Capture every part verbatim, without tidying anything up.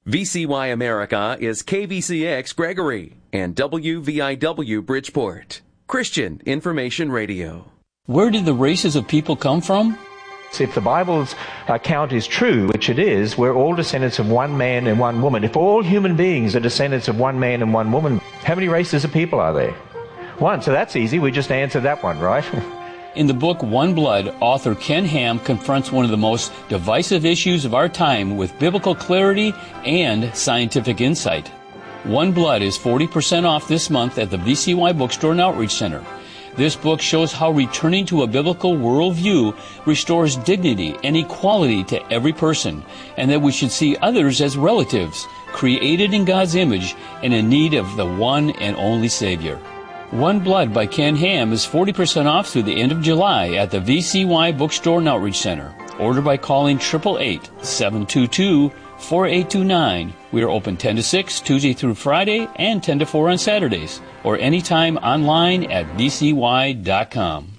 V C Y America is K V C X Gregory and W V I W Bridgeport. Christian Information Radio. Where did the races of people come from? If the Bible's account is true, which it is, we're all descendants of one man and one woman. If all human beings are descendants of one man and one woman, how many races of people are there? One. So that's easy. We just answered that one, right? In the book One Blood, author Ken Ham confronts one of the most divisive issues of our time with biblical clarity and scientific insight. One Blood is forty percent off this month at the V C Y Bookstore and Outreach Center. This book shows how returning to a biblical worldview restores dignity and equality to every person, and that we should see others as relatives, created in God's image and in need of the one and only Savior. One Blood by Ken Ham is forty percent off through the end of July at the V C Y Bookstore and Outreach Center. Order by calling eight eight eight, seven two two, four eight two nine. We are open ten to six, Tuesday through Friday, and ten to four on Saturdays, or anytime online at v c y dot com.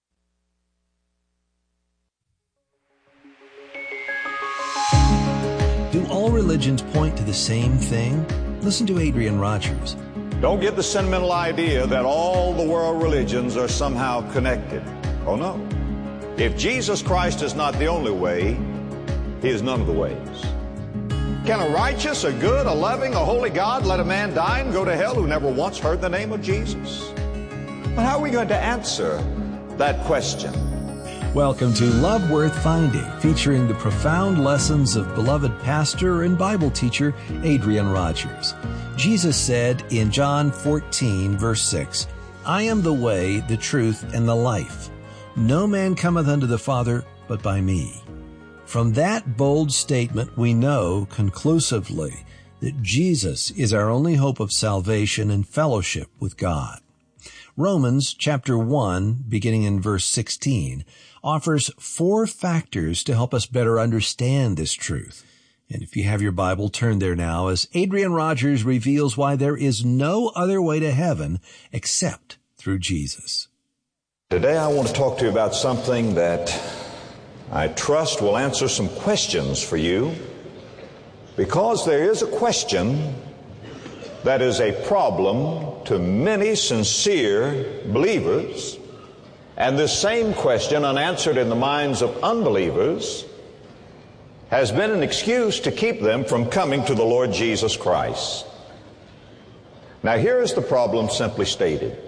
Do all religions point to the same thing? Listen to Adrian Rogers. Don't get the sentimental idea that all the world religions are somehow connected. Oh no. If Jesus Christ is not the only way, He is none of the ways. Can a righteous, a good, a loving, a holy God let a man die and go to hell who never once heard the name of Jesus? But how are we going to answer that question? Welcome to Love Worth Finding, featuring the profound lessons of beloved pastor and Bible teacher Adrian Rogers. Jesus said in John fourteen, verse six, I am the way, the truth, and the life. No man cometh unto the Father but by me. From that bold statement, we know conclusively that Jesus is our only hope of salvation and fellowship with God. Romans chapter one, beginning in verse sixteen, offers four factors to help us better understand this truth. And if you have your Bible, turn there now as Adrian Rogers reveals why there is no other way to heaven except through Jesus. Today I want to talk to you about something that I trust will answer some questions for you, because there is a question that is a problem to many sincere believers, and this same question, unanswered in the minds of unbelievers, has been an excuse to keep them from coming to the Lord Jesus Christ. Now here is the problem simply stated.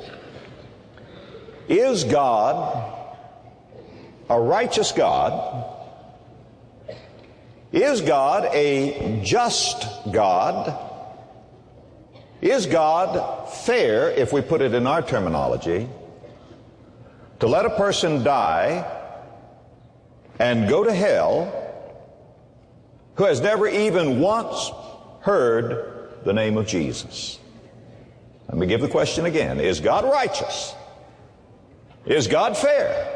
Is God a righteous God? Is God a just God? Is God fair, if we put it in our terminology, to let a person die and go to hell who has never even once heard the name of Jesus? Let me give the question again. Is God righteous? Is God fair?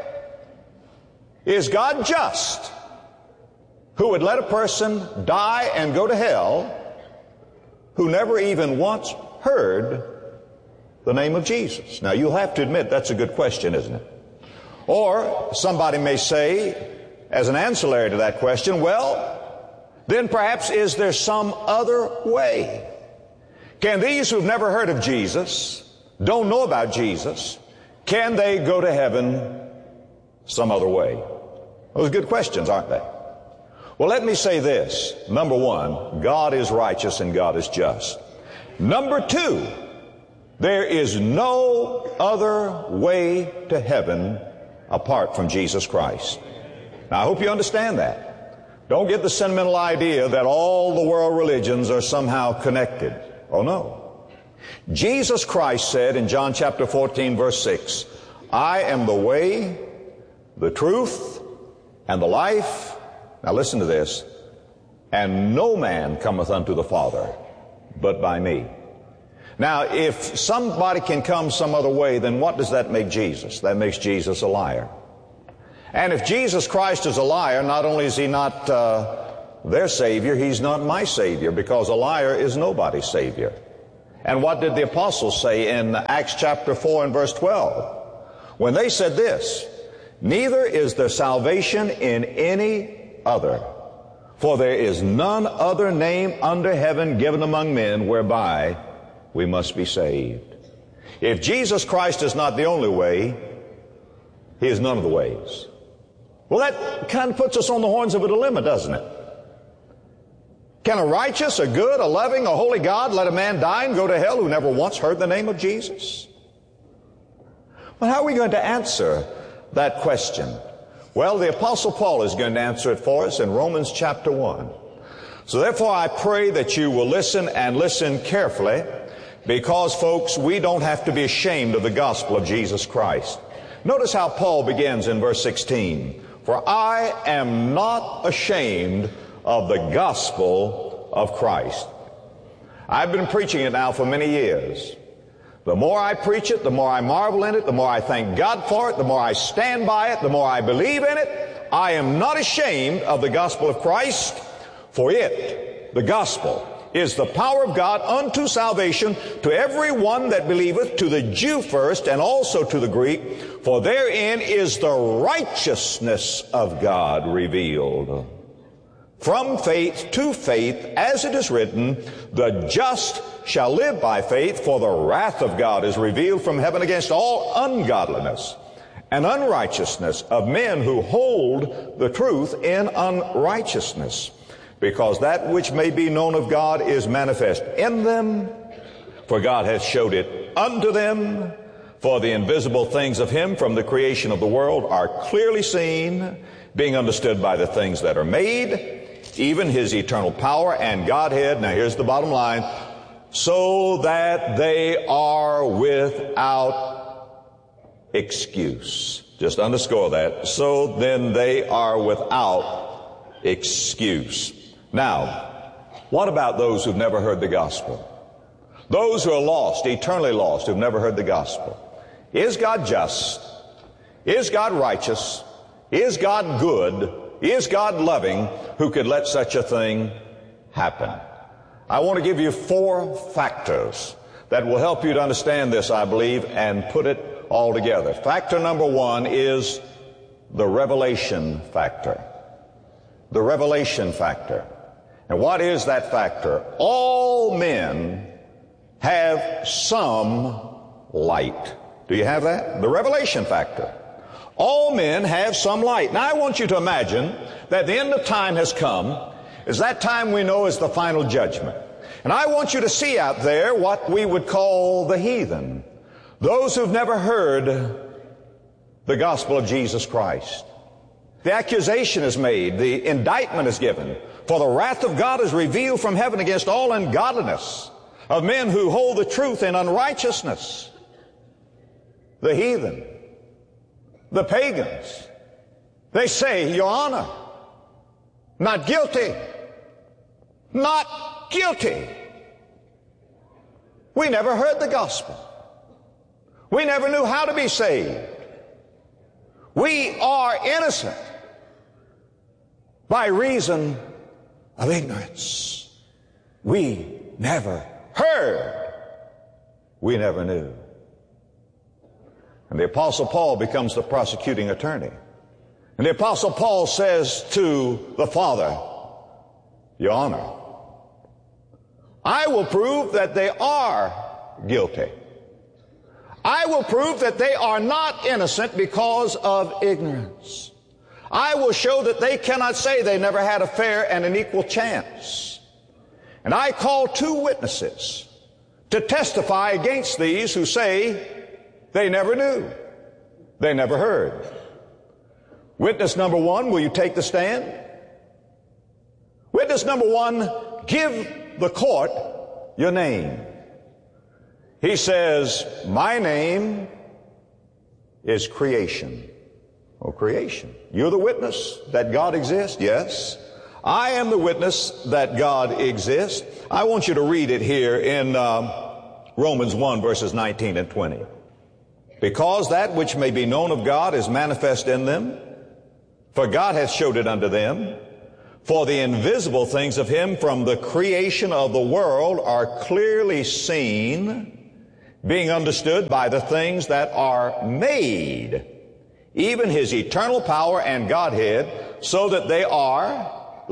Is God just, who would let a person die and go to hell who never even once heard the name of Jesus? Now, you'll have to admit that's a good question, isn't it? Or somebody may say, as an ancillary to that question, well, then perhaps is there some other way? Can these who've never heard of Jesus, don't know about Jesus, can they go to heaven some other way? Those are good questions, aren't they? Well, let me say this. Number one, God is righteous and God is just. Number two, there is no other way to heaven apart from Jesus Christ. Now, I hope you understand that. Don't get the sentimental idea that all the world religions are somehow connected. Oh, no. Jesus Christ said in John chapter fourteen, verse six, I am the way, the truth, and the life. Now listen to this. And no man cometh unto the Father but by me. Now, if somebody can come some other way, then what does that make Jesus? That makes Jesus a liar. And if Jesus Christ is a liar, not only is He not uh, their Savior, He's not my Savior, because a liar is nobody's Savior. And what did the apostles say in Acts chapter four and verse twelve? When they said this, neither is there salvation in any other, For there is none other name under heaven given among men whereby we must be saved. If Jesus Christ is not the only way, He is none of the ways. Well, that kind of puts us on the horns of a dilemma, doesn't it? Can a righteous, a good, a loving, a holy God let a man die and go to hell who never once heard the name of Jesus? Well, how are we going to answer that question? Well, the Apostle Paul is going to answer it for us in Romans chapter one. So therefore, I pray that you will listen and listen carefully, because, folks, we don't have to be ashamed of the gospel of Jesus Christ. Notice how Paul begins in verse sixteen. For I am not ashamed of the gospel of Christ. I've been preaching it now for many years. The more I preach it, the more I marvel in it, the more I thank God for it, the more I stand by it, the more I believe in it. I am not ashamed of the gospel of Christ, for it, the gospel, is the power of God unto salvation to every one that believeth, to the Jew first and also to the Greek, for therein is the righteousness of God revealed. From faith to faith, as it is written, the just shall live by faith, for the wrath of God is revealed from heaven against all ungodliness and unrighteousness of men who hold the truth in unrighteousness. Because that which may be known of God is manifest in them, for God hath showed it unto them. For the invisible things of Him from the creation of the world are clearly seen, being understood by the things that are made, even His eternal power and Godhead. Now here's the bottom line. So that they are without excuse. Just underscore that. So then they are without excuse. Now, what about those who've never heard the gospel? Those who are lost, eternally lost, who've never heard the gospel. Is God just? Is God righteous? Is God good? Is God loving, who could let such a thing happen? I want to give you four factors that will help you to understand this, I believe, and put it all together. Factor number one is the revelation factor. The revelation factor. And what is that factor? All men have some light. Do you have that? The revelation factor. All men have some light. Now I want you to imagine that the end of time has come, as that time we know is the final judgment. And I want you to see out there what we would call the heathen. Those who've never heard the gospel of Jesus Christ. The accusation is made, the indictment is given. For the wrath of God is revealed from heaven against all ungodliness of men who hold the truth in unrighteousness. The heathen, the pagans, they say, Your Honor, not guilty, not guilty. We never heard the gospel. We never knew how to be saved. We are innocent by reason of ignorance. We never heard. We never knew. And the Apostle Paul becomes the prosecuting attorney. And the Apostle Paul says to the Father, Your Honor, I will prove that they are guilty. I will prove that they are not innocent because of ignorance. I will show that they cannot say they never had a fair and an equal chance. And I call two witnesses to testify against these who say they never knew, they never heard. Witness number one, will you take the stand? Witness number one, give the court your name. He says, my name is Creation. Oh, Creation. You're the witness that God exists? Yes. I am the witness that God exists. I want you to read it here in uh, Romans one, verses nineteen and twenty. Because that which may be known of God is manifest in them, for God hath showed it unto them. For the invisible things of Him from the creation of the world are clearly seen, being understood by the things that are made, even His eternal power and Godhead, so that they are,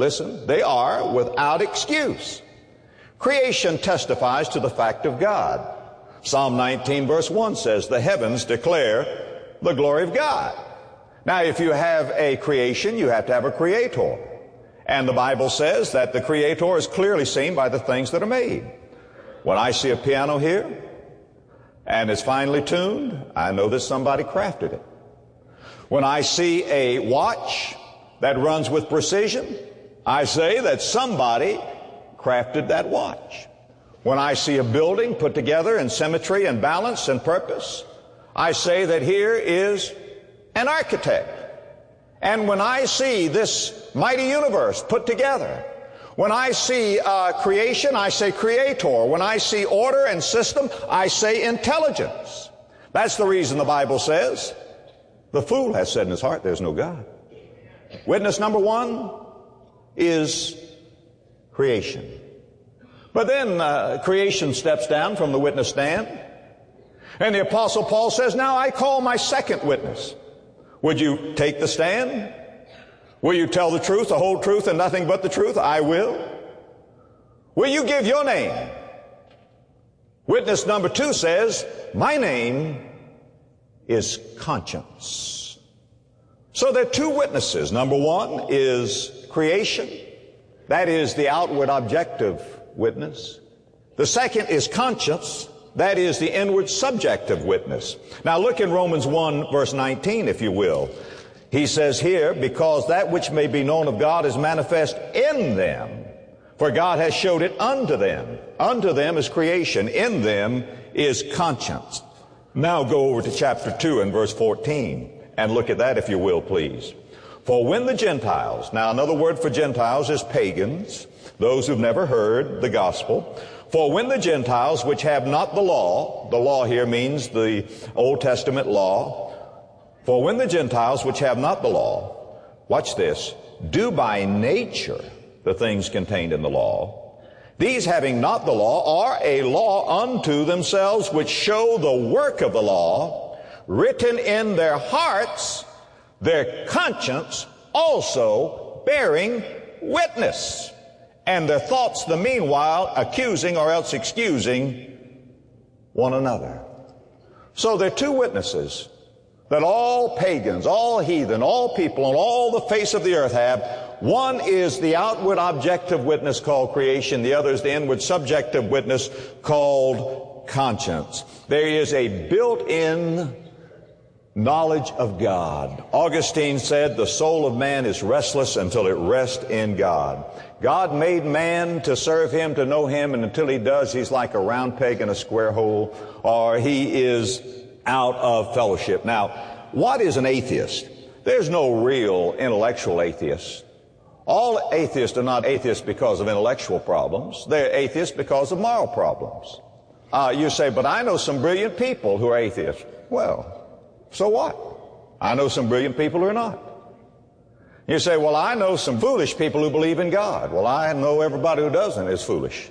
listen, they are without excuse. Creation testifies to the fact of God. Psalm nineteen verse one says, the heavens declare the glory of God. Now, if you have a creation, you have to have a creator. And the Bible says that the creator is clearly seen by the things that are made. When I see a piano here, and it's finely tuned, I know that somebody crafted it. When I see a watch that runs with precision, I say that somebody crafted that watch. When I see a building put together in symmetry and balance and purpose, I say that here is an architect. And when I see this mighty universe put together, when I see uh, creation, I say creator. When I see order and system, I say intelligence. That's the reason the Bible says, the fool has said in his heart, there's no God. Witness number one is creation. But then uh, creation steps down from the witness stand. And the Apostle Paul says, now I call my second witness. Would you take the stand? Will you tell the truth, the whole truth, and nothing but the truth? I will. Will you give your name? Witness number two says, my name is conscience. So there are two witnesses. Number one is creation. That is the outward objective witness. The second is conscience. That is the inward subjective witness. Now look in Romans one verse nineteen, if you will. He says here, because that which may be known of God is manifest in them, for God has showed it unto them. Unto them is creation. In them is conscience. Now go over to chapter two and verse fourteen and look at that, if you will, please. For when the Gentiles, now another word for Gentiles is pagans, those who've never heard the gospel. For when the Gentiles, which have not the law, the law here means the Old Testament law. For when the Gentiles, which have not the law, watch this, do by nature the things contained in the law, these having not the law are a law unto themselves, which show the work of the law, written in their hearts, their conscience also bearing witness, and their thoughts the meanwhile accusing or else excusing one another. So there are two witnesses that all pagans, all heathen, all people on all the face of the earth have. One is the outward objective witness called creation. The other is the inward subjective witness called conscience. There is a built-in knowledge of God. Augustine said, the soul of man is restless until it rests in God. God made man to serve him, to know him, and until he does, he's like a round peg in a square hole, or he is out of fellowship. Now, what is an atheist? There's no real intellectual atheist. All atheists are not atheists because of intellectual problems. They're atheists because of moral problems. Uh, you say, but I know some brilliant people who are atheists. Well, so what? I know some brilliant people who are not. You say, well, I know some foolish people who believe in God. Well, I know everybody who doesn't is foolish.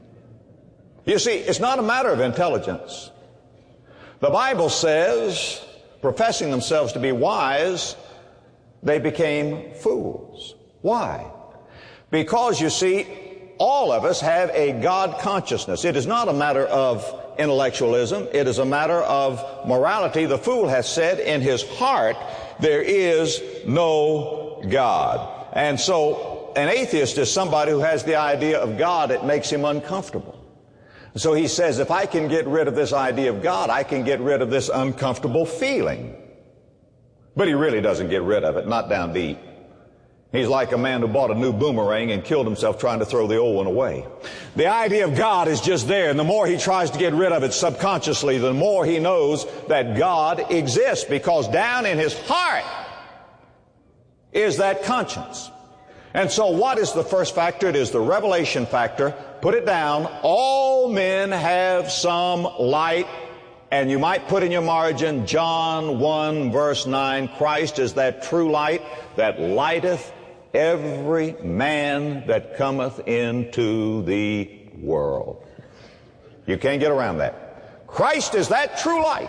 You see, it's not a matter of intelligence. The Bible says, professing themselves to be wise, they became fools. Why? Because, you see, all of us have a God consciousness. It is not a matter of intellectualism. It is a matter of morality. The fool has said in his heart, there is no God. And so an atheist is somebody who has the idea of God that makes him uncomfortable. So he says, if I can get rid of this idea of God, I can get rid of this uncomfortable feeling. But he really doesn't get rid of it, not down deep. He's like a man who bought a new boomerang and killed himself trying to throw the old one away. The idea of God is just there, and the more he tries to get rid of it subconsciously, the more he knows that God exists, because down in his heart is that conscience. And so what is the first factor? It is the revelation factor. Put it down. All men have some light. And you might put in your margin John one verse nine. Christ is that true light that lighteth every man that cometh into the world. You can't get around that. Christ is that true light